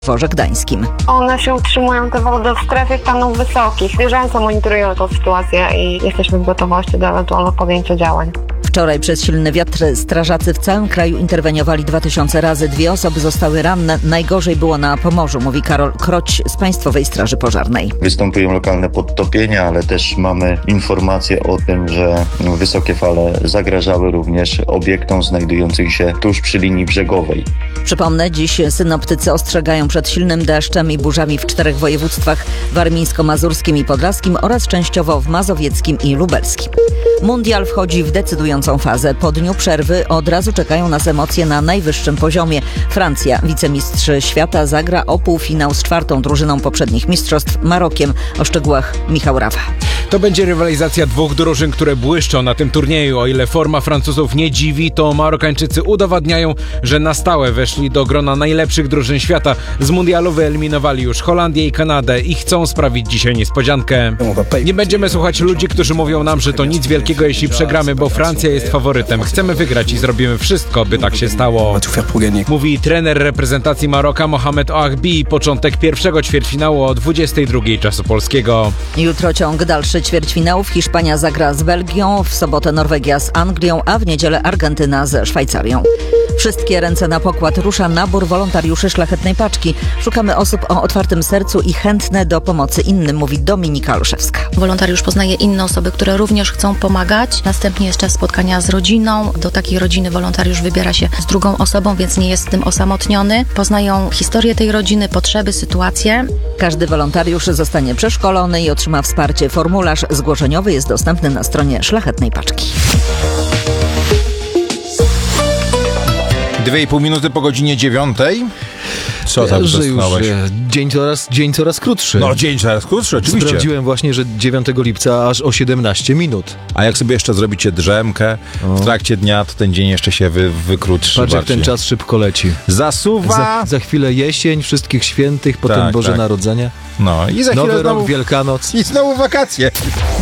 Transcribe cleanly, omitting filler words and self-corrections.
Dworze Gdańskim. One się utrzymują, te wody w strefie stanów wysokich. Bieżąco monitorują tą sytuację i jesteśmy w gotowości do ewentualnego podjęcia działań. Wczoraj przez silny wiatr strażacy w całym kraju interweniowali 2000 razy. 2 osoby zostały ranne. Najgorzej było na Pomorzu, mówi Karol Kroć z Państwowej Straży Pożarnej. Występują lokalne podtopienia, ale też mamy informacje o tym, że wysokie fale zagrażały również obiektom znajdującym się tuż przy linii brzegowej. Przypomnę, dziś synoptycy ostrzegają przed silnym deszczem i burzami w 4 województwach: warmińsko-mazurskim i podlaskim oraz częściowo w mazowieckim i lubelskim. Mundial wchodzi w decydującą fazę. Po dniu przerwy od razu czekają nas emocje na najwyższym poziomie. Francja, wicemistrz świata, zagra o półfinał z 4. drużyną poprzednich mistrzostw, Marokiem. O szczegółach Michał Rawa. To będzie rywalizacja 2 drużyn, które błyszczą na tym turnieju. O ile forma Francuzów nie dziwi, to Marokańczycy udowadniają, że na stałe weszli do grona najlepszych drużyn świata. Z mundialu wyeliminowali już Holandię i Kanadę i chcą sprawić dzisiaj niespodziankę. Nie będziemy słuchać ludzi, którzy mówią nam, że to nic wielkiego, jeśli przegramy, bo Francja jest faworytem. Chcemy wygrać i zrobimy wszystko, by tak się stało. Mówi trener reprezentacji Maroka Mohamed Ouahbi. Początek pierwszego ćwierćfinału o 22 czasu polskiego. Jutro ciąg dalszy ćwierćfinałów. Hiszpania zagra z Belgią, w sobotę Norwegia z Anglią, a w niedzielę Argentyna ze Szwajcarią. Wszystkie ręce na pokład. Rusza nabór wolontariuszy Szlachetnej Paczki. Szukamy osób o otwartym sercu i chętne do pomocy innym, mówi Dominika Olszewska. Wolontariusz poznaje inne osoby, które również chcą pomagać. Następnie jest czas spotkania z rodziną. Do takiej rodziny wolontariusz wybiera się z drugą osobą, więc nie jest w tym osamotniony. Poznają historię tej rodziny, potrzeby, sytuacje. Każdy wolontariusz zostanie przeszkolony i otrzyma wsparcie. Formularz zgłoszeniowy jest dostępny na stronie Szlachetnej Paczki. 2,5 minuty po godzinie 9. Co tam dostałeś? Dzień coraz krótszy. No, dzień coraz krótszy, oczywiście. Sprawdziłem właśnie, że 9 lipca aż o 17 minut. A jak sobie jeszcze zrobicie drzemkę w trakcie dnia, to ten dzień jeszcze się wykrótszy. Patrz, jak ten czas szybko leci. Zasuwa. Za chwilę jesień, wszystkich świętych, potem Tak, Boże tak. Narodzenie. No i za chwilę Nowy znowu rok, Wielkanoc. i znowu wakacje.